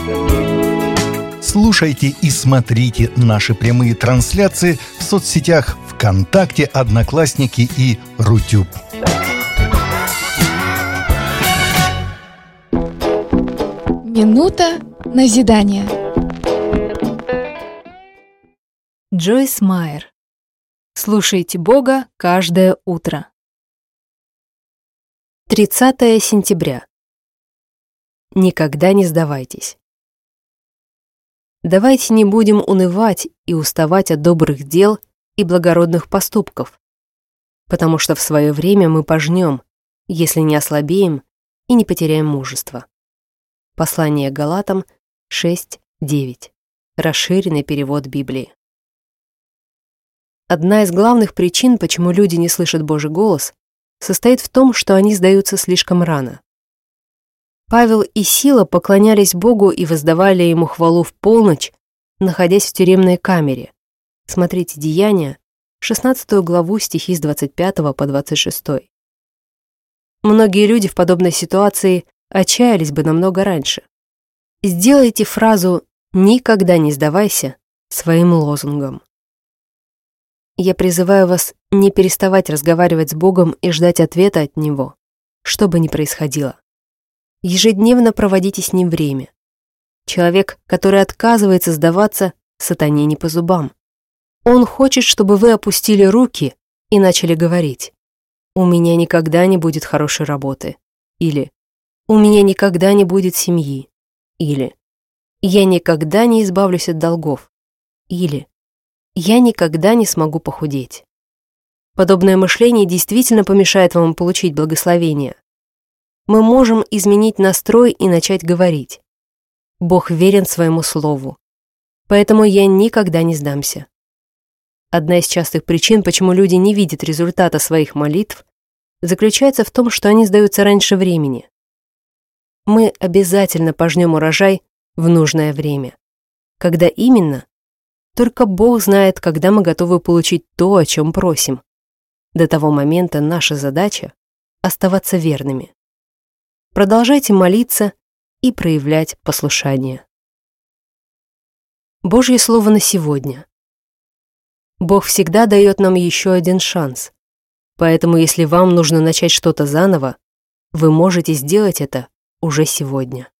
Слушайте и смотрите наши прямые трансляции в соцсетях ВКонтакте, Одноклассники и Рутюб. Минута назидания. Джойс Майер. Слушайте Бога каждое утро. 30 сентября. Никогда не сдавайтесь. Давайте не будем унывать и уставать от добрых дел и благородных поступков, потому что в свое время мы пожнем, если не ослабеем и не потеряем мужество. Послание Галатам 6:9. Расширенный перевод Библии. Одна из главных причин, почему люди не слышат Божий голос, состоит в том, что они сдаются слишком рано. Павел и Сила поклонялись Богу и воздавали Ему хвалу в полночь, находясь в тюремной камере. Смотрите Деяния, 16 главу, стихи с 25 по 26. Многие люди в подобной ситуации отчаялись бы намного раньше. Сделайте фразу «никогда не сдавайся» своим лозунгом. Я призываю вас не переставать разговаривать с Богом и ждать ответа от Него, что бы ни происходило. Ежедневно проводите с Ним время. Человек, который отказывается сдаваться, сатане не по зубам. Он хочет, чтобы вы опустили руки и начали говорить: «У меня никогда не будет хорошей работы», или «У меня никогда не будет семьи», или «Я никогда не избавлюсь от долгов», или «Я никогда не смогу похудеть». Подобное мышление действительно помешает вам получить благословение. Мы можем изменить настрой и начать говорить: «Бог верен своему слову, поэтому я никогда не сдамся». Одна из частых причин, почему люди не видят результата своих молитв, заключается в том, что они сдаются раньше времени. Мы обязательно пожнем урожай в нужное время. Когда именно? Только Бог знает, когда мы готовы получить то, о чем просим. До того момента наша задача — оставаться верными. Продолжайте молиться и проявлять послушание. Божье слово на сегодня. Бог всегда дает нам еще один шанс. Поэтому, если вам нужно начать что-то заново, вы можете сделать это уже сегодня.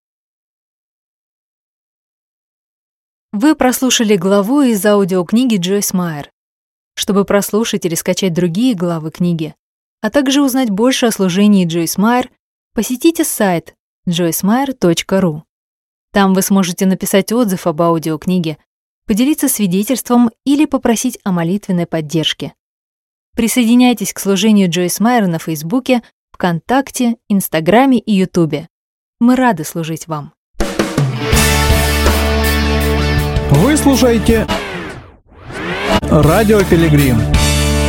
Вы прослушали главу из аудиокниги Джойс Майер. Чтобы прослушать или скачать другие главы книги, а также узнать больше о служении Джойс Майер, посетите сайт joycemeyer.ru. Там вы сможете написать отзыв об аудиокниге, поделиться свидетельством или попросить о молитвенной поддержке. Присоединяйтесь к служению Джойс Майер на Фейсбуке, ВКонтакте, Инстаграме и Ютубе. Мы рады служить вам. Вы слушаете Радио Пилигрим.